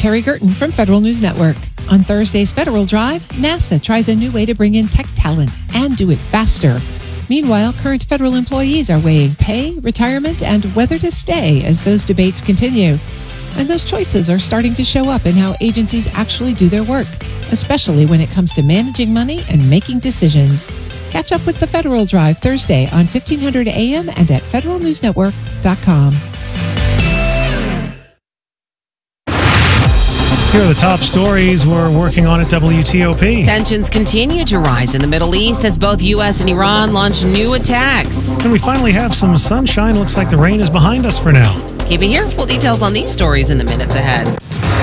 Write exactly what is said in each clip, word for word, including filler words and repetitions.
Terry Gerton from Federal News Network. On Thursday's Federal Drive, NASA tries a new way to bring in tech talent and do it faster. Meanwhile, current federal employees are weighing pay, retirement, and whether to stay as those debates continue. And those choices are starting to show up in how agencies actually do their work, especially when it comes to managing money and making decisions. Catch up with the Federal Drive Thursday on fifteen hundred A M and at federal news network dot com. Here are the top stories we're working on at W T O P. Tensions continue to rise in the Middle East as both U S and Iran launch new attacks. And we finally have some sunshine. Looks like the rain is behind us for now. Keep it here. Full details on these stories in the minutes ahead.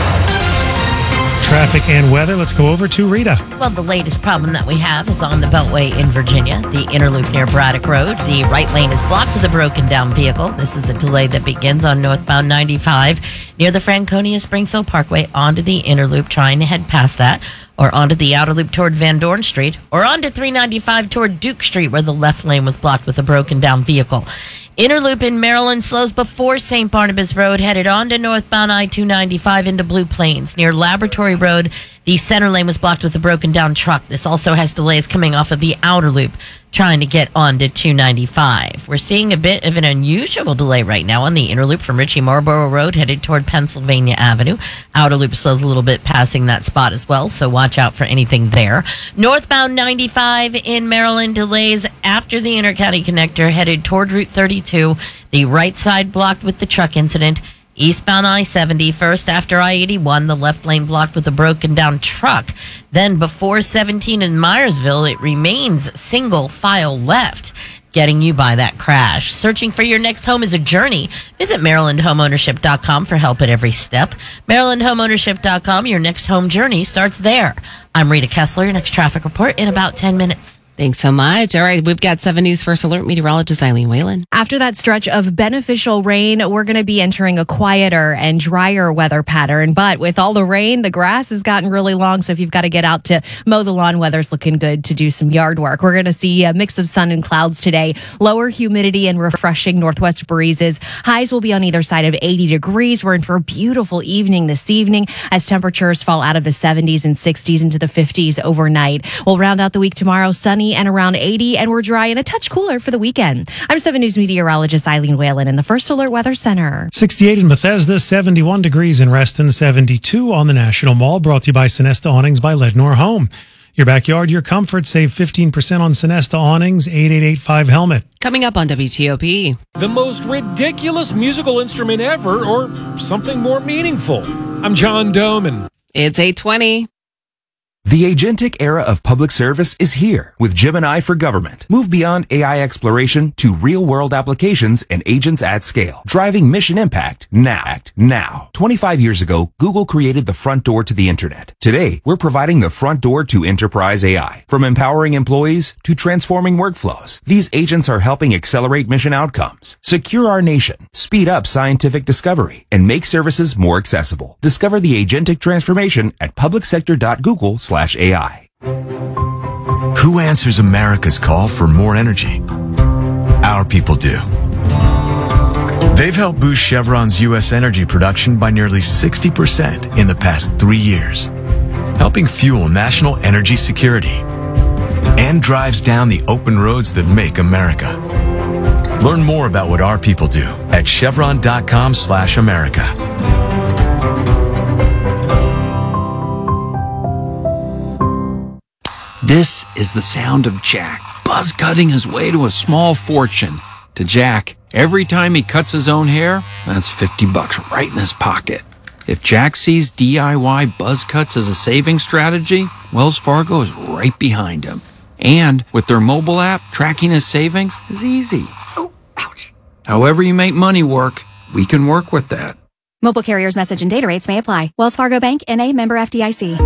Traffic and weather. Let's go over to Rita. Well, the latest problem that we have is on the Beltway in Virginia, the inner loop near Braddock Road. The right lane is blocked with a broken down vehicle. This is a delay that begins on northbound ninety-five near the Franconia Springfield Parkway onto the inner loop, trying to head past that, or onto the outer loop toward Van Dorn Street, or onto three ninety-five toward Duke Street, where the left lane was blocked with a broken down vehicle. Inner loop in Maryland slows before Saint Barnabas Road, headed on to northbound I two ninety-five into Blue Plains. Near Laboratory Road, the center lane was blocked with a broken down truck. This also has delays coming off of the outer loop, trying to get onto two ninety-five. We're seeing a bit of an unusual delay right now on the inner loop from Ritchie Marlboro Road, headed toward Pennsylvania Avenue. Outer loop slows a little bit passing that spot as well, so watch out for anything there. Northbound ninety-five in Maryland, delays after the Intercounty Connector, headed toward Route thirty-two. The right side blocked with the truck incident. Eastbound I seventy, first after I eighty-one, the left lane blocked with a broken down truck. Then before seventeen in Myersville, it remains single file left, getting you by that crash. Searching for your next home is a journey. Visit Maryland Homeownership dot com for help at every step. Maryland Homeownership dot com, your next home journey starts there. I'm Rita Kessler, your next traffic report in about ten minutes. Thanks so much. All right, we've got seven News First Alert meteorologist Eileen Whalen. After that stretch of beneficial rain, we're going to be entering a quieter and drier weather pattern. But with all the rain, the grass has gotten really long. So if you've got to get out to mow the lawn, weather's looking good to do some yard work. We're going to see a mix of sun and clouds today, lower humidity and refreshing northwest breezes. Highs will be on either side of eighty degrees. We're in for a beautiful evening this evening as temperatures fall out of the seventies and sixties into the fifties overnight. We'll round out the week tomorrow, sunny and around eighty, and we're dry and a touch cooler for the weekend. I'm seven News meteorologist Eileen Whalen in the First Alert Weather Center. sixty-eight in Bethesda, seventy-one degrees in Reston, seventy-two on the National Mall. Brought to you by Sonesta Awnings by Lednor Home. Your backyard, your comfort. Save fifteen percent on Sonesta Awnings, eight eight eight five helmet. Coming up on W T O P. The most ridiculous musical instrument ever, or something more meaningful. I'm John Doman. It's eight twenty. The agentic era of public service is here with Gemini for Government. Move beyond A I exploration to real-world applications and agents at scale, driving mission impact now. Act now. twenty-five years ago, Google created the front door to the internet. Today, we're providing the front door to enterprise A I. From empowering employees to transforming workflows, these agents are helping accelerate mission outcomes, secure our nation, speed up scientific discovery, and make services more accessible. Discover the agentic transformation at public sector dot google slash A I. Who answers America's call for more energy? Our people do. They've helped boost Chevron's U S energy production by nearly sixty percent in the past three years, helping fuel national energy security, and drives down the open roads that make America. Learn more about what our people do at chevron dot com slash America. This is the sound of Jack, buzz cutting his way to a small fortune. To Jack, every time he cuts his own hair, that's fifty bucks right in his pocket. If Jack sees D I Y buzz cuts as a saving strategy, Wells Fargo is right behind him. And with their mobile app, tracking his savings is easy. Oh, ouch. However you make money work, we can work with that. Mobile carriers' message and data rates may apply. Wells Fargo Bank, N A, member F D I C.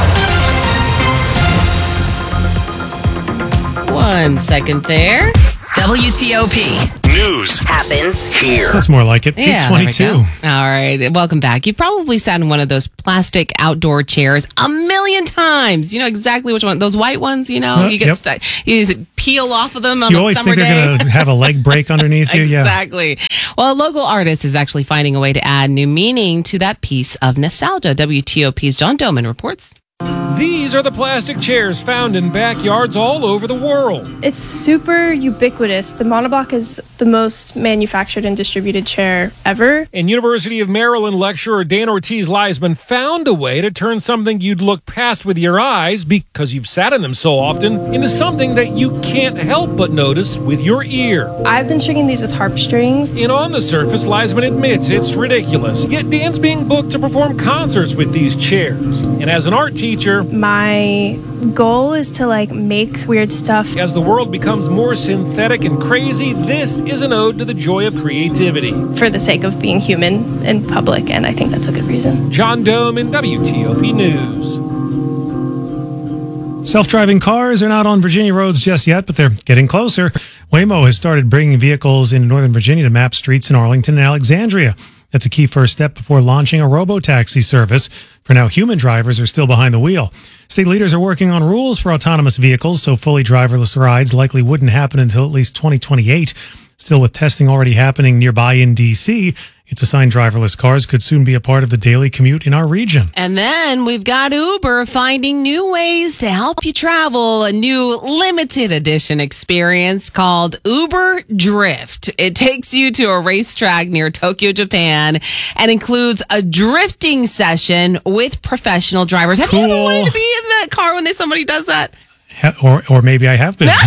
One second there. W T O P. News happens here. That's more like it. Yeah, eight twenty-two. there we go. All right. Welcome back. You've probably sat in one of those plastic outdoor chairs a million times. You know exactly which one. Those white ones, you know, Yep, you get yep. stuck. You just peel off of them on You a always summer think they're day. going to have a leg break underneath you. Yeah. Exactly. Well, a local artist is actually finding a way to add new meaning to that piece of nostalgia. W T O P's John Doman reports. These are the plastic chairs found in backyards all over the world. It's super ubiquitous. The monoblock is the most manufactured and distributed chair ever. And University of Maryland lecturer Dan Ortiz-Leisman found a way to turn something you'd look past with your eyes because you've sat in them so often into something that you can't help but notice with your ear. I've been stringing these with harp strings. And on the surface, Leisman admits it's ridiculous. Yet Dan's being booked to perform concerts with these chairs. And as an art teacher, My goal is to like make weird stuff. as the world becomes more synthetic and crazy, this is an ode to the joy of creativity. For the sake of being human in public, and I think that's a good reason. John Doman, W T O P News. Self-driving cars are not on Virginia roads just yet, but they're getting closer. Waymo has started bringing vehicles in Northern Virginia to map streets in Arlington and Alexandria. That's a key first step before launching a robo-taxi service. For now, human drivers are still behind the wheel. State leaders are working on rules for autonomous vehicles, so fully driverless rides likely wouldn't happen until at least twenty twenty-eight. Still, with testing already happening nearby in D C, it's a sign driverless cars could soon be a part of the daily commute in our region. And then we've got Uber finding new ways to help you travel, a new limited edition experience called Uber Drift. It takes you to a racetrack near Tokyo, Japan, and includes a drifting session with professional drivers. Have you ever Cool. wanted to be in the car when there's somebody does that? Ha- Or, or maybe I have been.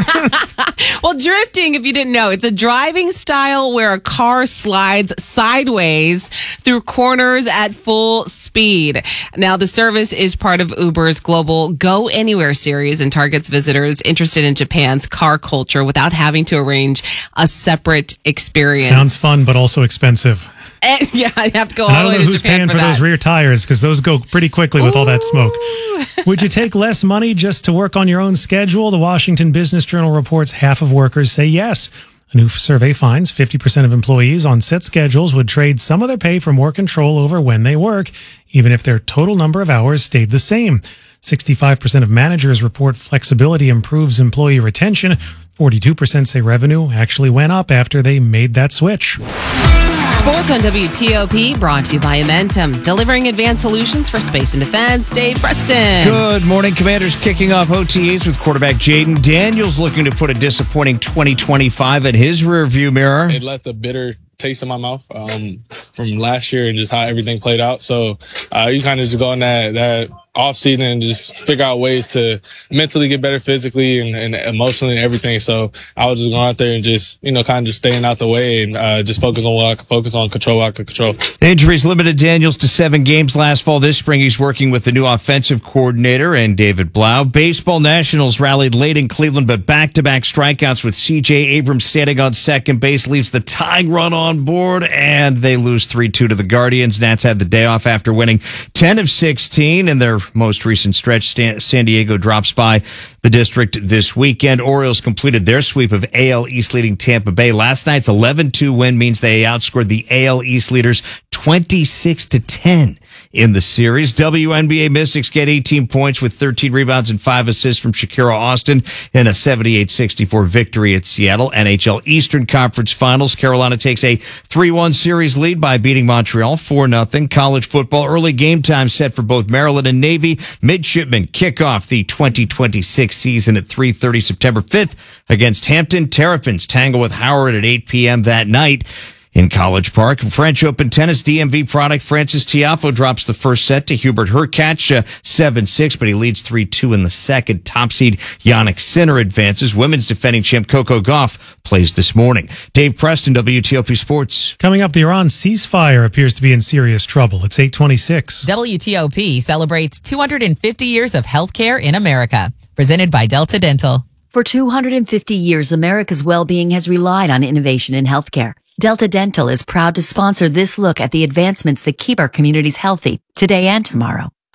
Well, drifting, if you didn't know, it's a driving style where a car slides sideways through corners at full speed. Now, the service is part of Uber's global Go Anywhere series and targets visitors interested in Japan's car culture without having to arrange a separate experience. Sounds fun, but also expensive. And, yeah, I have to go And all I the don't way know to who's Japan paying for, for that. those rear tires because those go pretty quickly with all that smoke. Would you take less money just to work on your own schedule? The Washington Business Journal reports half of workers say yes. A new survey finds fifty percent of employees on set schedules would trade some of their pay for more control over when they work, even if their total number of hours stayed the same. sixty-five percent of managers report flexibility improves employee retention. forty-two percent say revenue actually went up after they made that switch. Sports on W T O P brought to you by Amentum, delivering advanced solutions for space and defense. Dave Preston. Good morning. Commanders kicking off O T As with quarterback Jaden Daniels looking to put a disappointing twenty twenty-five in his rearview mirror. It left a bitter taste in my mouth um, from last year and just how everything played out. So uh, you kind of just go in that, that off season and just figure out ways to mentally get better physically and, and emotionally and everything. So I was just going out there and just, you know, kind of just staying out the way and uh, just focus on what I could focus on, control what I could control. Injuries limited Daniels to seven games last fall. This spring, he's working with the new offensive coordinator and David Blau. Baseball Nationals rallied late in Cleveland, but back-to-back strikeouts with C J Abrams standing on second base leaves the tying run on board, and they lose three two to the Guardians. Nats had the day off after winning ten of sixteen in their most recent stretch. Stan- San Diego drops by the district this weekend. Orioles completed their sweep of A L East leading Tampa Bay. Last night's eleven two win means they outscored the A L East leaders twenty-six to ten in the series. W N B A Mystics get eighteen points with thirteen rebounds and five assists from Shakira Austin in a seventy-eight sixty-four victory at Seattle. N H L Eastern Conference Finals. Carolina takes a three one series lead by beating Montreal four nothing. College football early game time set for both Maryland and Navy. Midshipmen kick off the twenty twenty-six season at three thirty September fifth against Hampton. Terrapins tangle with Howard at eight p.m. that night in College Park. French Open tennis D M V product Francis Tiafoe drops the first set to Hubert Hurkacz uh, seven six, but he leads three two in the second. Top seed Jannik Sinner advances. Women's defending champ Coco Gauff plays this morning. Dave Preston, W T O P Sports. Coming up, the Iran ceasefire appears to be in serious trouble. It's eight twenty-six. W T O P celebrates two hundred fifty years of healthcare in America. Presented by Delta Dental. For two hundred fifty years, America's well-being has relied on innovation in healthcare. Delta Dental is proud to sponsor this look at the advancements that keep our communities healthy today and tomorrow.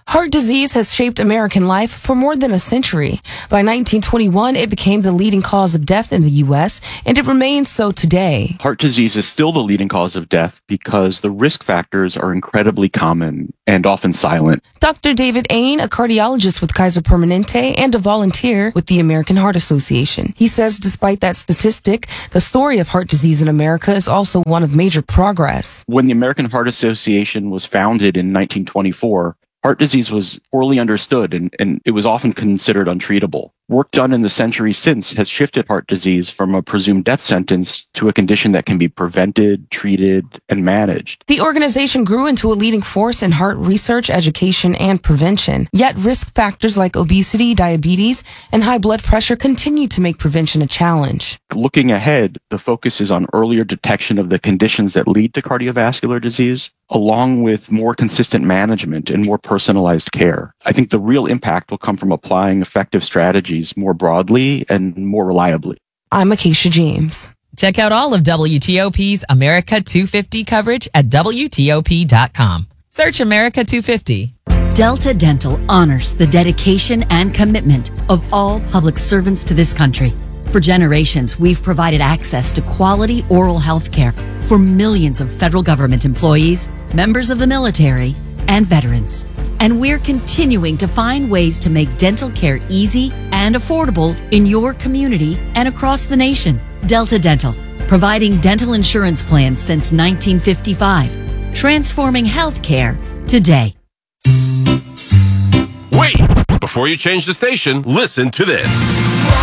Heart disease has shaped American life for more than a century. By nineteen twenty-one, it became the leading cause of death in the U S, and it remains so today. Heart disease is still the leading cause of death because the risk factors are incredibly common and often silent. Doctor David Ain, a cardiologist with Kaiser Permanente and a volunteer with the American Heart Association. He says despite that statistic, the story of heart disease in America is also one of major progress. When the American Heart Association was founded in nineteen twenty-four, heart disease was poorly understood and, and it was often considered untreatable. Work done in the century since has shifted heart disease from a presumed death sentence to a condition that can be prevented, treated, and managed. The organization grew into a leading force in heart research, education, and prevention. Yet risk factors like obesity, diabetes, and high blood pressure continue to make prevention a challenge. Looking ahead, the focus is on earlier detection of the conditions that lead to cardiovascular disease, along with more consistent management and more personalized care. I think the real impact will come from applying effective strategies more broadly and more reliably. I'm Acacia James. Check out all of W T O P's America two fifty coverage at W T O P dot com. Search America two fifty. Delta Dental honors the dedication and commitment of all public servants to this country. For generations, we've provided access to quality oral health care for millions of federal government employees, members of the military, and veterans. And we're continuing to find ways to make dental care easy and affordable in your community and across the nation. Delta Dental, providing dental insurance plans since nineteen fifty-five, transforming healthcare today. Wait! Before you change the station, listen to this.